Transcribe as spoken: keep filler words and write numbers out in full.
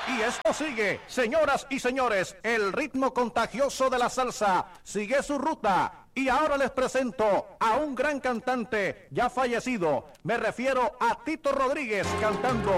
Y esto sigue, señoras y señores, el ritmo contagioso de la salsa sigue su ruta. Y ahora les presento a un gran cantante ya fallecido. Me refiero a Tito Rodríguez cantando